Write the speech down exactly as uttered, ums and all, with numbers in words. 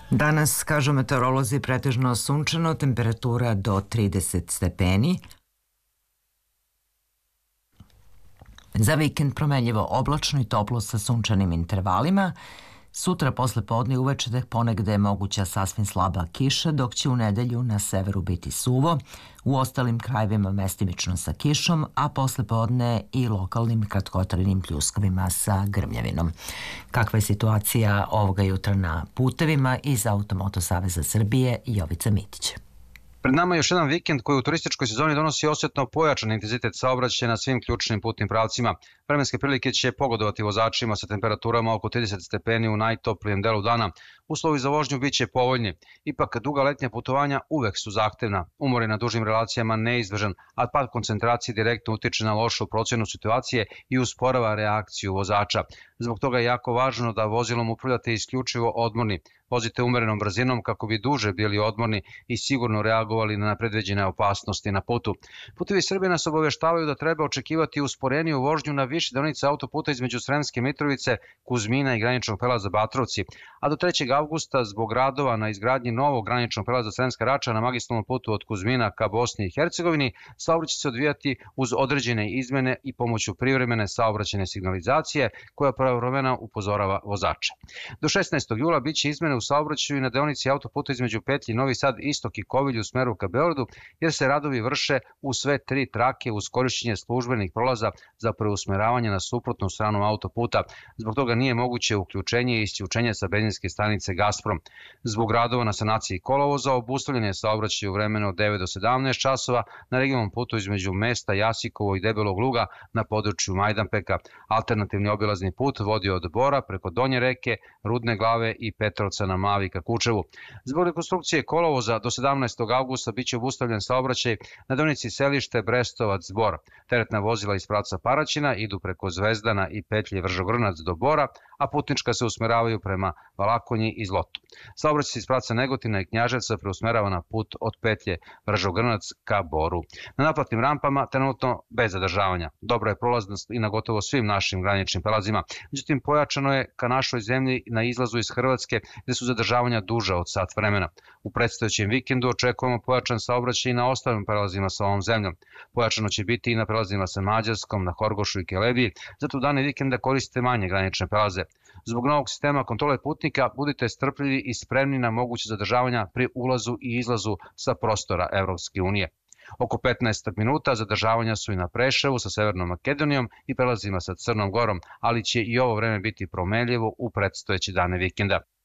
Danas, kažu meteorolozi, pretežno sunčano, temperatura do trideset stepeni. Za vikend promenljivo oblačno i toplo sa sunčanim intervalima. Sutra posle podne i uveče tek ponegde je moguća sasvim slaba kiša, dok će u nedelju na severu biti suvo, u ostalim krajevima mestimično sa kišom, a posle podne i lokalnim kratkotrajnim pljuskovima sa grmljavinom. Kakva je situacija ovoga jutra na putevima? Iz Automoto saveza Srbije, Jovica Mitić. Pred nama je još jedan vikend koji u turističkoj sezoni donosi osjetno pojačan intenzitet saobraćaja na svim ključnim putnim pravcima. Vremenske prilike će pogodovati vozačima sa temperaturama oko trideset stepeni u najtoplijem delu dana. Uslovi za vožnju biće povoljni. Ipak, duga letnja putovanja uvek su zahtevna. Umor je na dužim relacijama neizbežan, a pad koncentracije direktno utiče na lošu procenu situacije i usporava reakciju vozača. Zbog toga je jako važno da vozilom upravljate isključivo odmorni. Vozite umerenom brzinom kako bi duže bili odmorni i sigurno reagovali na nepredviđene opasnosti na putu. Putevi Srbije nas obaveštavaju da treba očekivati usporeniju vožnju na više deonica autoputa između Sremske Mitrovice, Kuzmina i graničnog prelaza Batrovci, a do trećeg avgusta zbog radova na izgradnji novog graničnog prelaza Sremska Rača na magistralnom putu od Kuzmina ka Bosni i Hercegovini, saobraćaj će se odvijati uz određene izmene i pomoću privremene saobraćajne signalizacije koja pravovremeno upozorava vozača. Do šesnaestog jula biće izmene u saobraćaju na deonici autoputa između petlji Novi Sad, Istok i Kovilj u smeru ka Beogradu, jer se radovi vrše u sve tri trake uz korišćenje službenih prolaza za preusmeravanje na suprotnu stranu autoputa. Zbog toga nije moguće uključenje i isključenje sa benzinske stanice Gasprom. Zbog radova na sanaciji kolovoza obustavljen je saobraćaj u vremenu od devet do sedamnaest časova na regionalnom putu između mesta Jasikovo i Debelog Luga na području Majdanpeka. Alternativni obilazni put vodi od Bora preko Donje Reke, Rudne Glave i Petrovca na Mavi ka Kučevu. Zbog rekonstrukcije kolovoza do sedamnaestog avgusta biće obustavljen saobraćaj na deonici Selište Brestovac-Bor. Teretna vozila iz pravca Paraćina idu preko Zvezdana i petlje Vržogrnac do Bora, a putnička se usmeravaju prema Valakonji i Zlotu. Saobraćaj iz pravca Negotina i Knjaževca preusmerava na put od petlje Vržogrnac ka Boru. Na naplatnim rampama trenutno bez zadržavanja. Dobra je prolaznost i na gotovo svim našim graničnim prelazima. Međutim, pojačano je ka našoj zemlji na izlazu iz Hrvatske, gde su zadržavanja duža od sat vremena. U predstojećem vikendu očekujemo pojačan saobraćaj i na ostalim prelazima sa ovom zemljom. Pojačano će biti i na prelazima sa Mađarskom, na Horgošu i Kelebiji, zato u dane vikenda koriste manje granične prelaze. Zbog novog sistema kontrole putnika budite strpljivi i spremni na moguće zadržavanja pri ulazu i izlazu sa prostora Evropske unije. Oko petnaest minuta zadržavanja su i na Preševu sa Severnom Makedonijom i prelazima sa Crnom Gorom, ali će i ovo vreme biti promenljivo u predstojeće dane vikenda.